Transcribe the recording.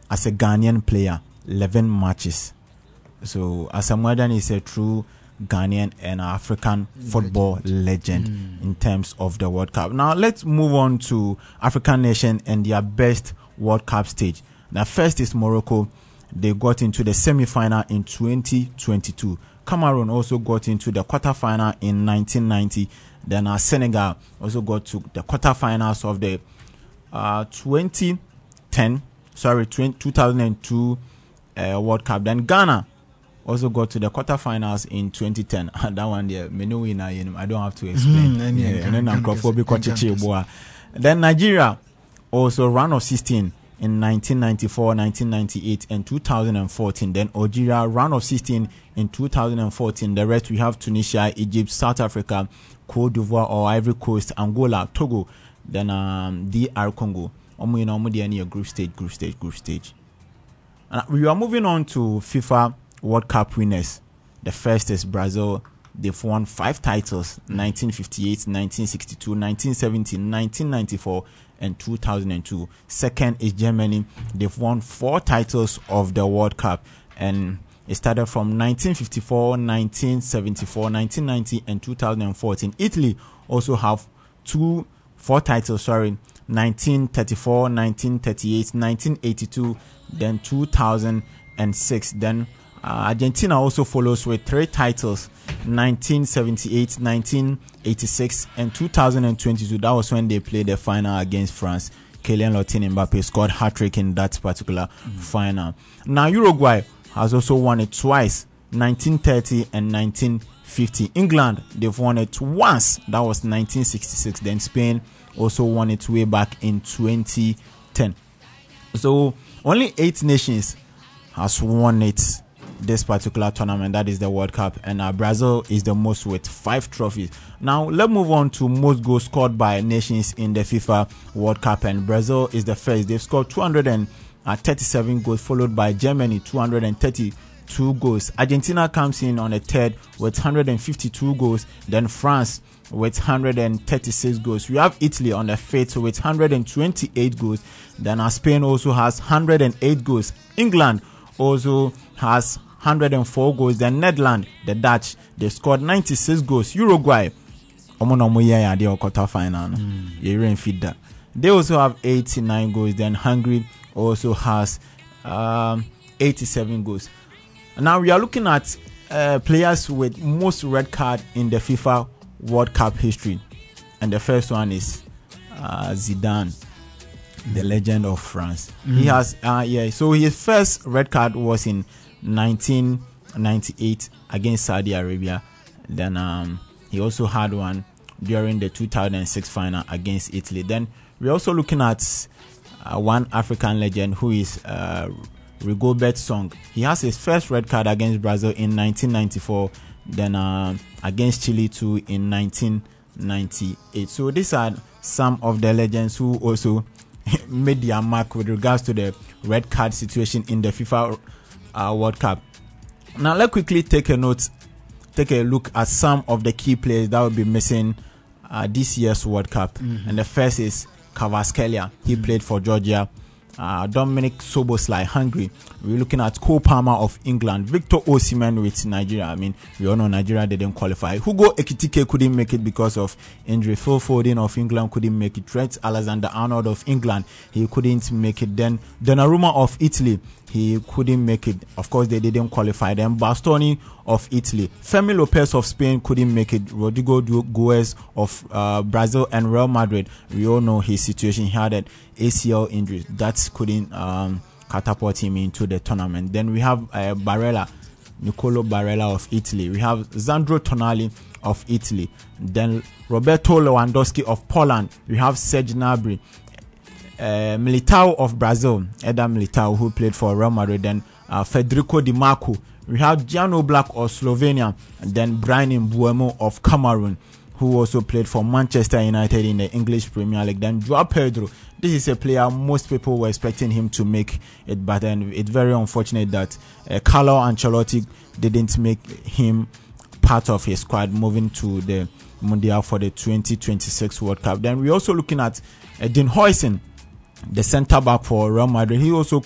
as a Ghanaian player, 11 matches. So Asamoah Gyan is a true Ghanaian and African football legend in terms of the World Cup. Now let's move on to African nation and their best World Cup stage. Now first is Morocco. They got into the semi-final in 2022. Cameroon also got into the quarter-final in 1990. Then Senegal also got to the quarter-finals of the 2002 World Cup. Then Ghana also got to the quarterfinals in 2010. That one there, I don't have to explain. Then Nigeria also round of 16 in 1994, 1998, and 2014. Then Algeria round of 16 in 2014. The rest we have Tunisia, Egypt, South Africa, Cote d'Ivoire or Ivory Coast, Angola, Togo. Then DR Congo. Group stage. We are moving on to FIFA World Cup winners. The first is Brazil. They've won 5 titles: 1958, 1962, 1970, 1994, and 2002. Second is Germany. They've won 4 titles of the World Cup, and it started from 1954, 1974, 1990, and 2014. Italy also have 4 titles. 1934, 1938, 1982, then 2006. Then Argentina also follows with 3 titles: 1978, 1986, and 2022. That was when they played the final against France. Kylian Mbappe scored hat-trick in that particular final. Now Uruguay has also won it twice: 1930 and 1950. England, they've won it once. That was 1966. Then Spain also won it way back in 2010. So only 8 nations has won it this particular tournament, that is the World Cup, and Brazil is the most with 5 trophies. Now let's move on to most goals scored by nations in the FIFA World Cup, and Brazil is the first. They've scored 237 goals, followed by Germany 232 goals. Argentina comes in on the third with 152 goals, then France with 136 goals. We have Italy on the fifth with 128 goals. Then Spain also has 108 goals. England also has 104 goals. Then Netherlands, the Dutch, they scored 96 goals. Uruguay, quarter final. They also have 89 goals. Then Hungary also has 87 goals. Now we are looking at players with most red card in the FIFA World Cup history, and the first one is Zidane, the legend of France. He has so his first red card was in 1998 against Saudi Arabia. Then he also had one during the 2006 final against Italy. Then we're also looking at one African legend who is Rigobert Song. He has his first red card against Brazil in 1994, then against Chile too in 1998. So these are some of the legends who also made their mark with regards to the red card situation in the FIFA World Cup. Now let's quickly take a look at some of the key players that will be missing this year's World Cup. And the first is Kvaratskhelia. He played for Georgia. Dominic Szoboszlai, Hungary. We're looking at Cole Palmer of England. Victor Osimhen with Nigeria. I mean, we all know Nigeria didn't qualify. Hugo Ekitike couldn't make it because of injury. Phil Foden of England couldn't make it. Trent Alexander-Arnold of England, he couldn't make it. Then Donnarumma of Italy, he couldn't make it. Of course, they didn't qualify. Then Bastoni of Italy. Fermin Lopez of Spain couldn't make it. Rodrigo Goes of Brazil and Real Madrid, we all know his situation. He had an ACL injury that couldn't catapult him into the tournament. Then we have Nicolo Barella of Italy. We have Sandro Tonali of Italy. Then Roberto Lewandowski of Poland. We have Serge Gnabry. Militao of Brazil, Eder Militao, who played for Real Madrid. Then Federico Di Marco. We have Jan Oblak of Slovenia, and then Brian Mbeumo of Cameroon, who also played for Manchester United in the English Premier League. Then Joao Pedro. This is a player most people were expecting him to make it, but then it's very unfortunate that Carlo Ancelotti didn't make him part of his squad moving to the Mundial for the 2026 World Cup. Then we're also looking at Dean Huijsen, the centre back for Real Madrid. He also